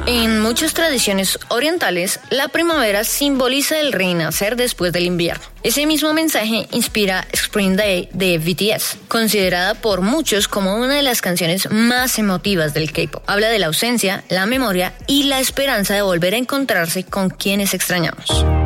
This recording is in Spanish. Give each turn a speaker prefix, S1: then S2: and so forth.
S1: En muchas tradiciones orientales, la primavera simboliza el renacer después del invierno. Ese mismo mensaje inspira Spring Day de BTS, considerada por muchos como una de las canciones más emotivas del K-pop. Habla de la ausencia, la memoria y la esperanza de volver a encontrarse con quienes extrañamos.